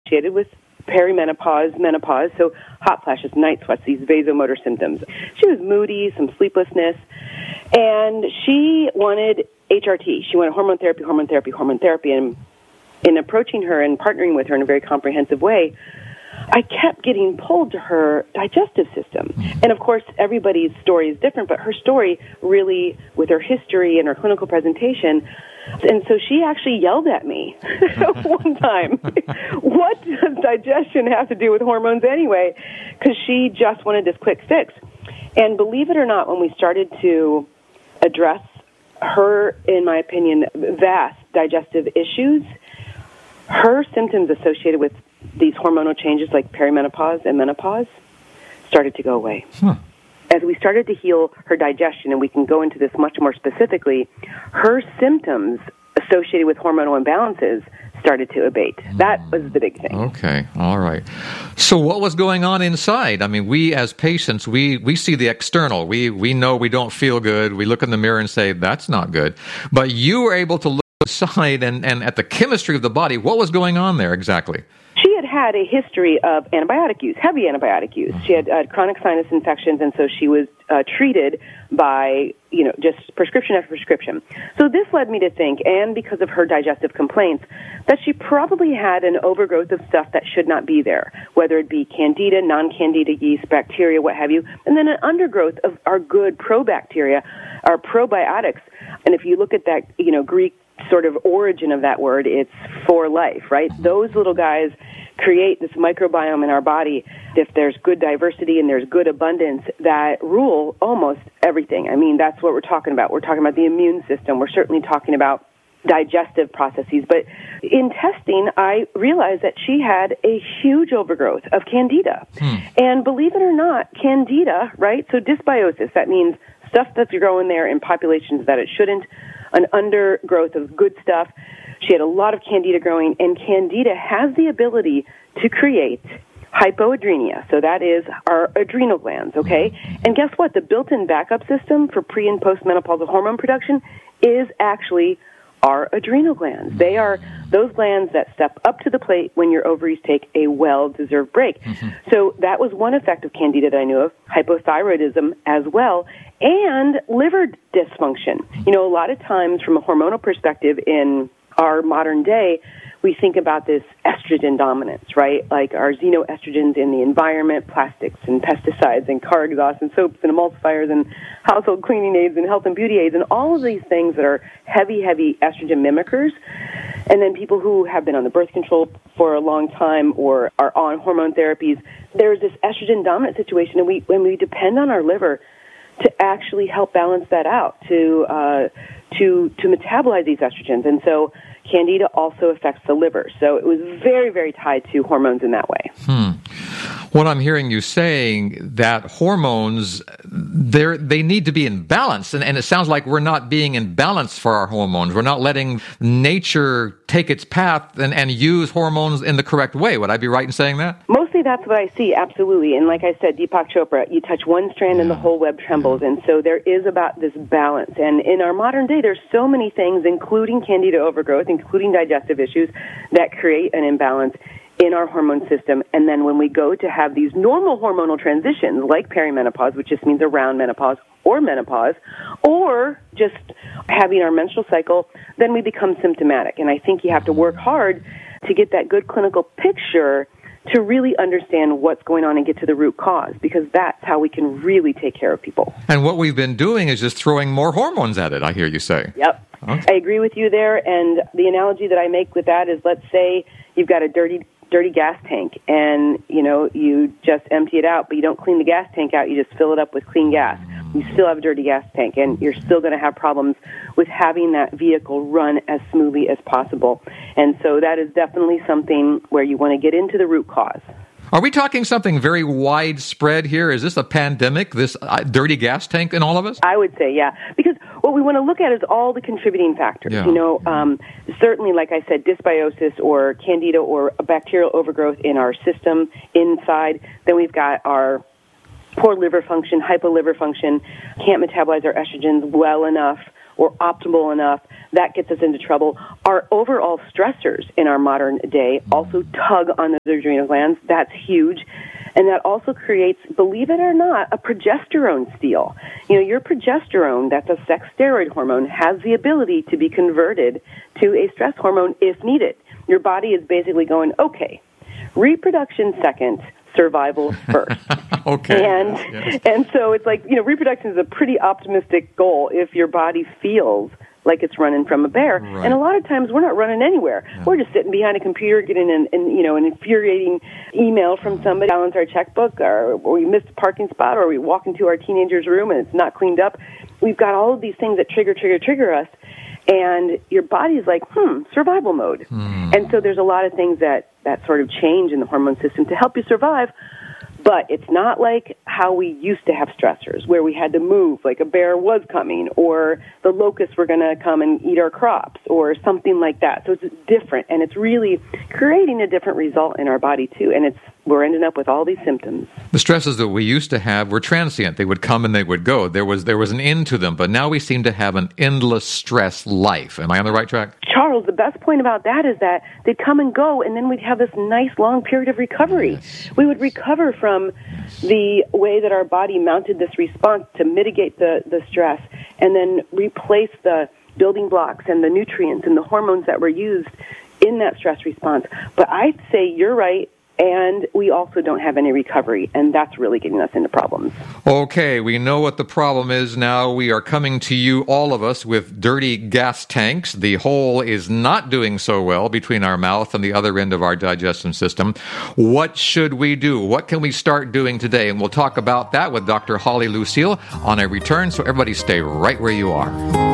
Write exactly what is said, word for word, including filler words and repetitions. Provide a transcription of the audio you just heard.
associated with perimenopause, menopause, so hot flashes, night sweats, these vasomotor symptoms. She was moody, some sleeplessness, and she wanted H R T. She wanted hormone therapy, hormone therapy, hormone therapy, and in approaching her and partnering with her in a very comprehensive way, I kept getting pulled to her digestive system. And, of course, everybody's story is different, but her story really, with her history and her clinical presentation, and so she actually yelled at me one time, what does digestion have to do with hormones anyway? Because she just wanted this quick fix. And believe it or not, when we started to address her, in my opinion, vast digestive issues, her symptoms associated with these hormonal changes like perimenopause and menopause started to go away. Huh. As we started to heal her digestion, and we can go into this much more specifically, her symptoms associated with hormonal imbalances started to abate. That was the big thing. Okay, all right. So what was going on inside? I mean, we as patients, we, we see the external. We we know we don't feel good. We look in the mirror and say, that's not good. But you were able to look aside and, and at the chemistry of the body. What was going on there exactly? She had had a history of antibiotic use, heavy antibiotic use. She had uh, chronic sinus infections, and so she was uh, treated by, you know, just prescription after prescription. So this led me to think, and because of her digestive complaints, that she probably had an overgrowth of stuff that should not be there, whether it be candida, non-candida yeast, bacteria, what have you, and then an undergrowth of our good probacteria, our probiotics. And if you look at that, you know, Greek sort of origin of that word, it's for life, right? Those little guys create this microbiome in our body. If there's good diversity and there's good abundance, that rule almost everything. I mean, that's what we're talking about. We're talking about the immune system. We're certainly talking about digestive processes. But in testing, I realized that she had a huge overgrowth of candida. Hmm. And believe it or not, candida, right? So dysbiosis, that means stuff that's growing there in populations that it shouldn't, an undergrowth of good stuff. She had a lot of candida growing, and candida has the ability to create hypoadrenia. So that is our adrenal glands, okay? And guess what? The built-in backup system for pre- and post-menopausal hormone production is actually our adrenal glands. They are those glands that step up to the plate when your ovaries take a well-deserved break. Mm-hmm. So that was one effect of candida that I knew of, hypothyroidism as well, and liver dysfunction. You know, a lot of times from a hormonal perspective in our modern day, we think about this estrogen dominance, right? Like our xenoestrogens in the environment, plastics and pesticides and car exhaust and soaps and emulsifiers and household cleaning aids and health and beauty aids and all of these things that are heavy, heavy estrogen mimickers. And then people who have been on the birth control for a long time or are on hormone therapies, there's this estrogen dominant situation, and we when we depend on our liver to actually help balance that out, to uh, to to metabolize these estrogens. And so candida also affects the liver. So it was very, very tied to hormones in that way. Hmm. What I'm hearing you saying, that hormones, they they need to be in balance. And, and it sounds like we're not being in balance for our hormones. We're not letting nature take its path and, and use hormones in the correct way. Would I be right in saying that? Mostly that's what I see, absolutely. And like I said, Deepak Chopra, you touch one strand yeah. and the whole web trembles. And so there is about this balance. And in our modern day, there's so many things, including candida overgrowth, including digestive issues, that create an imbalance in our hormone system. And then when we go to have these normal hormonal transitions, like perimenopause, which just means around menopause, or menopause, or just having our menstrual cycle, then we become symptomatic. And I think you have to work hard to get that good clinical picture to really understand what's going on and get to the root cause, because that's how we can really take care of people. And what we've been doing is just throwing more hormones at it, I hear you say. Yep. Okay. I agree with you there. And the analogy that I make with that is, let's say you've got a dirty dirty gas tank, and, you know, you just empty it out, but you don't clean the gas tank out, you just fill it up with clean gas. You still have a dirty gas tank, and you're still going to have problems with having that vehicle run as smoothly as possible. And so that is definitely something where you want to get into the root cause. Are we talking something very widespread here? Is this a pandemic, this uh, dirty gas tank in all of us? I would say, yeah, because what we want to look at is all the contributing factors. Yeah. You know, um, certainly, like I said, dysbiosis or candida or a bacterial overgrowth in our system inside. Then we've got our poor liver function, hypoliver function, can't metabolize our estrogens well enough or optimal enough. that gets us into trouble. Our overall stressors in our modern day also tug on those adrenal glands. That's huge. And that also creates, believe it or not, a progesterone steal. You know, your progesterone, that's a sex steroid hormone, has the ability to be converted to a stress hormone if needed. Your body is basically going, okay, reproduction second, survival first. Okay. And yes. and so it's like, you know, reproduction is a pretty optimistic goal if your body feels like it's running from a bear. Right. And a lot of times we're not running anywhere. Yeah. We're just sitting behind a computer getting an, an you know an infuriating email from somebody, balance our checkbook, or, or we missed a parking spot, or we walk into our teenager's room and it's not cleaned up. We've got all of these things that trigger, trigger, trigger us. And your body's like, hmm, survival mode. Hmm. And so there's a lot of things that, that sort of change in the hormone system to help you survive. But it's not like how we used to have stressors, where we had to move, like a bear was coming, or the locusts were going to come and eat our crops, or something like that. So it's different, and it's really creating a different result in our body, too. And it's we're ending up with all these symptoms. The stresses that we used to have were transient. They would come and they would go. There was there was an end to them, but now we seem to have an endless stress life. Am I on the right track? Charles, the best point about that is that they'd come and go, and then we'd have this nice long period of recovery. Yes. We would recover from the way that our body mounted this response to mitigate the, the stress, and then replace the building blocks and the nutrients and the hormones that were used in that stress response. But I'd say you're right. And we also don't have any recovery, and that's really getting us into problems. Okay, we know what the problem is now. We are coming to you, all of us, with dirty gas tanks. The hole is not doing so well between our mouth and the other end of our digestive system. What should we do? What can we start doing today? And we'll talk about that with Doctor Holly Lucille on a return, so everybody stay right where you are.